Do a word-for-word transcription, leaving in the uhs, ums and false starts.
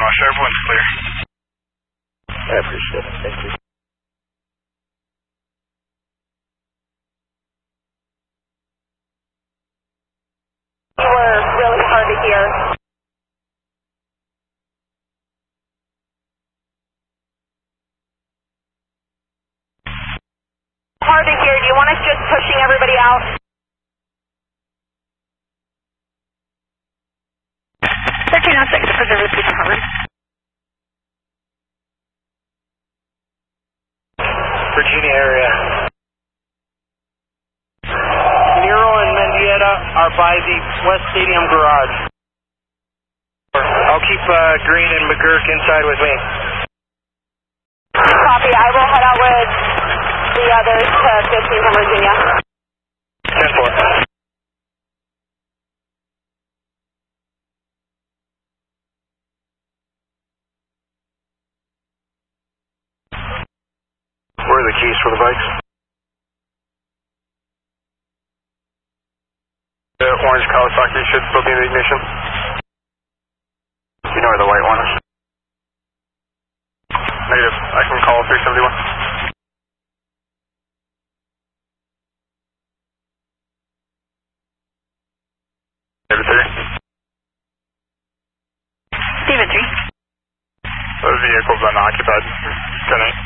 Roger, everyone's clear. I appreciate it. Thank you. You were really hard to hear. Hard to hear. Do you want us just pushing everybody out? thirteen oh six, preserve the peace and Harvard. Virginia area. Nero and Mendieta are by the West Stadium garage. I'll keep uh, Green and McGurk inside with me. Copy. I will head out with the others to fifteen from Virginia. ten four. Where are the keys for the bikes? The orange Kawasaki should still be in the ignition. You know where the white one is? Negative. I can call three seventy-one. David three. David three. Those vehicles unoccupied. Good night.